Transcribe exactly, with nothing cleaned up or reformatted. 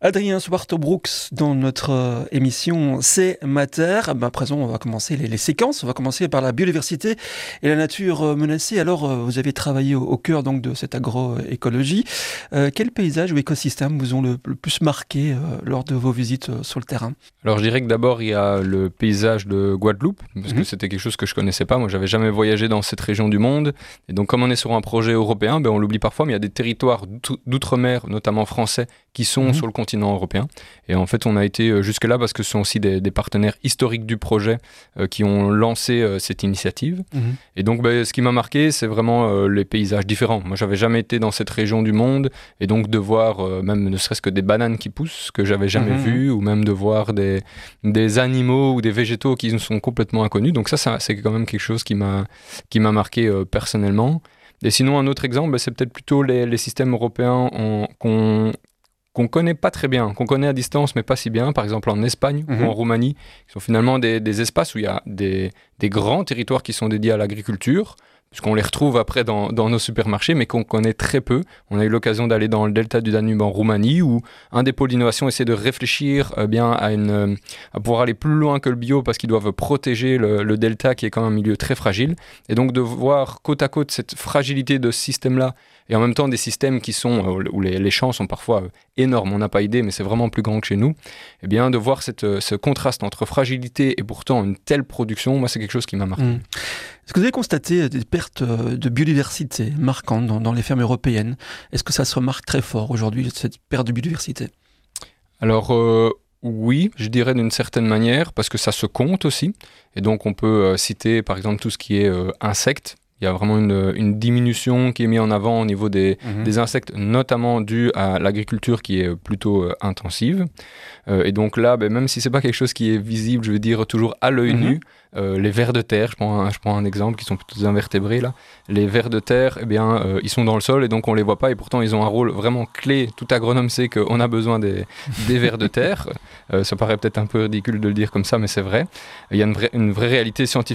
Adrien Swartho-Brooks dans notre euh, émission C'est Mater. Ben, à présent, on va commencer les, les séquences. On va commencer par la biodiversité et la nature euh, menacée. Alors, euh, vous avez travaillé au, au cœur donc, de cette agroécologie. Euh, quels paysages ou écosystèmes vous ont le, le plus marqué euh, lors de vos visites euh, sur le terrain ? Alors, je dirais que d'abord, il y a le paysage de Guadeloupe, parce mmh. que c'était quelque chose que je ne connaissais pas. Moi, je n'avais jamais voyagé dans cette région du monde. Et donc, comme on est sur un projet européen, ben, on l'oublie parfois, mais il y a des territoires d'outre-mer, notamment français, qui sont mmh. sur le continent européen. Et en fait, on a été jusque-là parce que ce sont aussi des, des partenaires historiques du projet euh, qui ont lancé euh, cette initiative. Mmh. Et donc, bah, ce qui m'a marqué, c'est vraiment euh, les paysages différents. Moi, j'avais jamais été dans cette région du monde, et donc de voir euh, même ne serait-ce que des bananes qui poussent, que j'avais jamais mmh. vues, ou même de voir des, des animaux ou des végétaux qui nous sont complètement inconnus. Donc ça, ça c'est quand même quelque chose qui m'a, qui m'a marqué euh, personnellement. Et sinon, un autre exemple, bah, c'est peut-être plutôt les, les systèmes européens en, qu'on qu'on connaît pas très bien, qu'on connaît à distance mais pas si bien, par exemple en Espagne mmh. ou en Roumanie, qui sont finalement des, des espaces où il y a des, des grands territoires qui sont dédiés à l'agriculture, puisqu'on les retrouve après dans, dans nos supermarchés, mais qu'on connaît très peu. On a eu l'occasion d'aller dans le delta du Danube en Roumanie, où un des pôles d'innovation essaie de réfléchir euh, bien à, une, à pouvoir aller plus loin que le bio, parce qu'ils doivent protéger le, le delta, qui est quand même un milieu très fragile. Et donc de voir côte à côte cette fragilité de ce système-là, et en même temps des systèmes qui sont, où les, les champs sont parfois énormes, on n'a pas idée, mais c'est vraiment plus grand que chez nous, et bien de voir cette, ce contraste entre fragilité et pourtant une telle production, moi c'est quelque chose qui m'a marqué. Mmh. Est-ce que vous avez constaté des pertes de biodiversité marquantes dans, dans les fermes européennes ? Est-ce que ça se remarque très fort aujourd'hui, cette perte de biodiversité ? Alors euh, oui, je dirais d'une certaine manière, parce que ça se compte aussi, et donc on peut euh, citer par exemple tout ce qui est euh, insectes. Il y a vraiment une, une diminution qui est mise en avant au niveau des, mmh. des insectes, notamment due à l'agriculture qui est plutôt euh, intensive. Euh, et donc là, ben, même si ce n'est pas quelque chose qui est visible, je veux dire toujours à l'œil mmh. nu, euh, les vers de terre, je prends, un, je prends un exemple, qui sont plutôt des invertébrés là, les vers de terre, eh bien, euh, ils sont dans le sol et donc on ne les voit pas, et pourtant ils ont un rôle vraiment clé. Tout agronome sait qu'on a besoin des, des vers de terre. Euh, ça paraît peut-être un peu ridicule de le dire comme ça, mais c'est vrai. Il y a une vraie, une vraie réalité scientifique